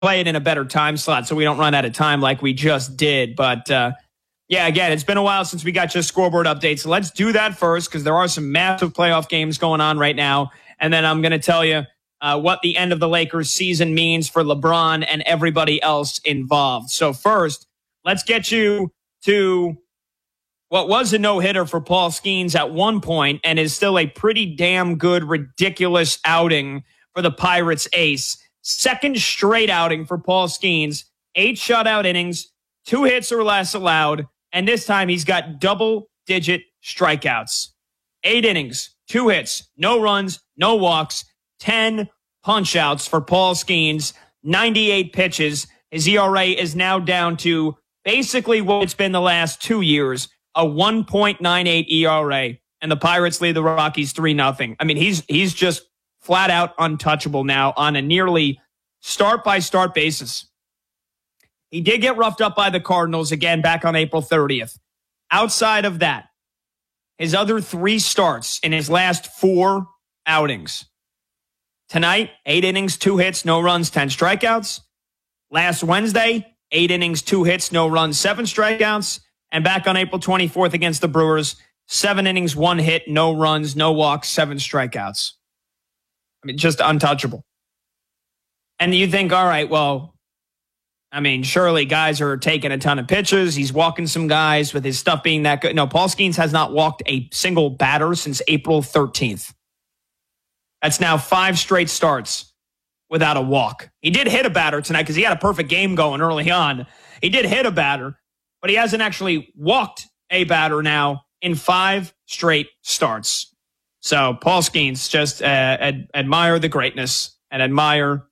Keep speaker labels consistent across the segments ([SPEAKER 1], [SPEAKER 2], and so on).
[SPEAKER 1] play it in a better time slot so we don't run out of time like we just did. But yeah, again, it's been a while since we got just scoreboard updates. So let's do that first because there are some massive playoff games going on right now. And then I'm going to tell you what the end of the Lakers season means for LeBron and everybody else involved. So first, let's get you to what was a no-hitter for Paul Skeens at one point and is still a pretty damn good, ridiculous outing for the Pirates ace. Second straight outing for Paul Skeens, 8 shutout innings, 2 hits or less allowed, and this time he's got double-digit strikeouts. 8 innings, 2 hits, no runs, no walks, 10 punch-outs for Paul Skeens, 98 pitches. His ERA is now down to basically what it's been the last 2 years, a 1.98 ERA, and the Pirates lead the Rockies 3-0. I mean, he's just flat out untouchable now on a nearly start-by-start basis. He did get roughed up by the Cardinals again back on April 30th. Outside of that, his other 3 starts in his last 4 outings. Tonight, 8 innings, 2 hits, no runs, 10 strikeouts. Last Wednesday, 8 innings, 2 hits, no runs, 7 strikeouts. And back on April 24th against the Brewers, 7 innings, 1 hit, no runs, no walks, 7 strikeouts. I mean, just untouchable. And you think, all right, well, I mean, surely guys are taking a ton of pitches. He's walking some guys with his stuff being that good. No, Paul Skeens has not walked a single batter since April 13th. That's now 5 straight starts without a walk. He did hit a batter tonight because he had a perfect game going early on. He did hit a batter, but he hasn't actually walked a batter now in 5 straight starts. So Paul Skeens, just admire the greatness and admire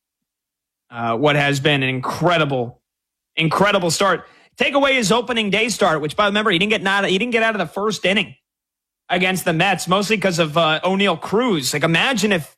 [SPEAKER 1] what has been an incredible start. Take away his opening day start, which, by remember, he didn't get out of the first inning against the Mets, mostly because of O'Neal Cruz. Like, imagine if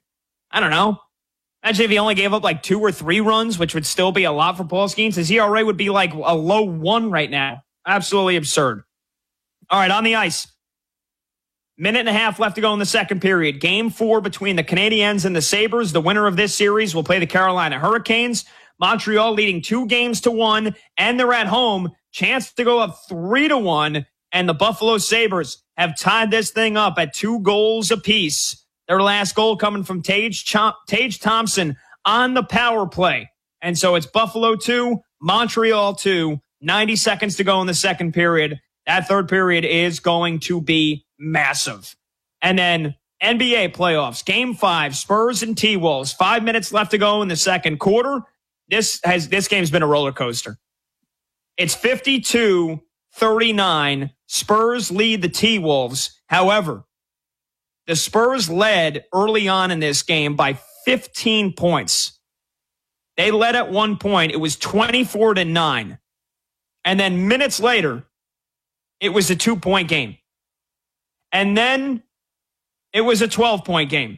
[SPEAKER 1] he only gave up like 2 or 3 runs, which would still be a lot for Paul Skeens. His ERA would be like a low 1 right now. Absolutely absurd. All right, on the ice. 1.5 minutes left to go in the second period. Game 4 between the Canadiens and the Sabres. The winner of this series will play the Carolina Hurricanes. Montreal leading 2-1, and they're at home. Chance to go up 3-1, and the Buffalo Sabres have tied this thing up at 2 goals apiece. Their last goal coming from Tage Thompson on the power play. And so it's Buffalo 2, Montreal 2, 90 seconds to go in the second period. That third period is going to be massive. And then NBA playoffs, Game 5, Spurs and T-Wolves, 5 minutes left to go in the second quarter. This game's been a roller coaster. It's 52-39. Spurs lead the T-Wolves. However, the Spurs led early on in this game by 15 points. They led at one point. It was 24-9. And then minutes later, it was a 2-point game. And then it was a 12-point game.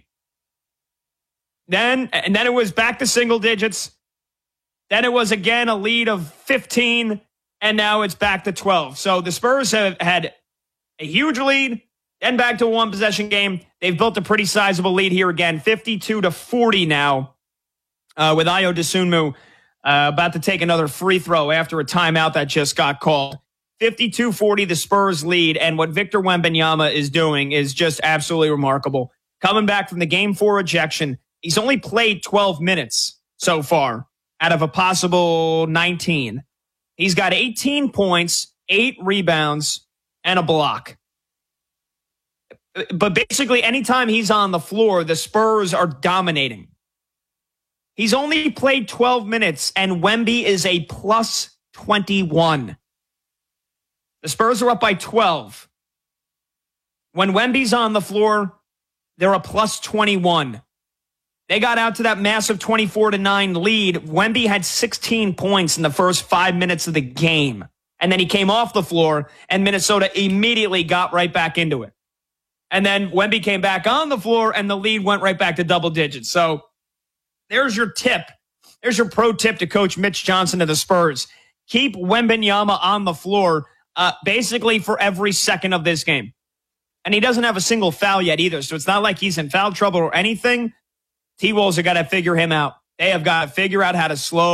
[SPEAKER 1] Then it was back to single digits. Then it was again a lead of 15, and now it's back to 12. So the Spurs have had a huge lead, then back to a one-possession game. They've built a pretty sizable lead here again, 52-40 now, with Ayo Dosunmu about to take another free throw after a timeout that just got called. 52-40, the Spurs lead, and what Victor Wembanyama is doing is just absolutely remarkable. Coming back from the Game 4 ejection, he's only played 12 minutes so far out of a possible 19. He's got 18 points, 8 rebounds, and a block. But basically, anytime he's on the floor, the Spurs are dominating. He's only played 12 minutes, and Wemby is a plus 21. The Spurs are up by 12. When Wemby's on the floor, they're a plus 21. They got out to that massive 24-9 lead. Wemby had 16 points in the first 5 minutes of the game. And then he came off the floor, and Minnesota immediately got right back into it. And then Wemby came back on the floor, and the lead went right back to double digits. So there's your tip. There's your pro tip to Coach Mitch Johnson of the Spurs. Keep Wembanyama on the floor basically for every second of this game. And he doesn't have a single foul yet either, so it's not like he's in foul trouble or anything. T-Wolves have got to figure him out. They have got to figure out how to slow